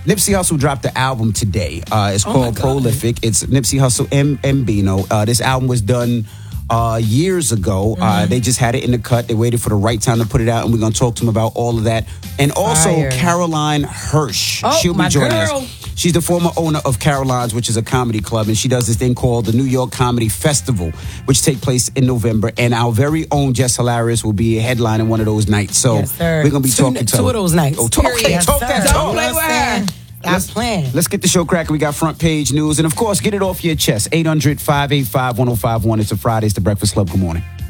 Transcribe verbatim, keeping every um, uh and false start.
Nipsey Hussle dropped the album today. Uh, it's Oh called my God. Prolific. It's Nipsey Hussle and Mbino. Uh, this album was done uh, years ago. Mm-hmm. Uh, they just had it in the cut. They waited for the right time to put it out, and we're going to talk to them about all of that. And also Fire. Caroline Hirsch. Oh, She'll be my joining girl. us. She's the former owner of Caroline's, which is a comedy club, and she does this thing called the New York Comedy Festival, which take place in November. And our very own Jess Hilarious will be headlining one of those nights. So Yes, sir. we're going to be Two- talking to two her. of those nights. Oh, talk, Period. okay, talk Yes, that sir. talk. Don't play with her. That's playing. Let's get the show cracking. We got front page news. And, of course, get it off your chest. eight hundred, five eight five, one oh five one. It's a Friday. It's the Breakfast Club. Good morning.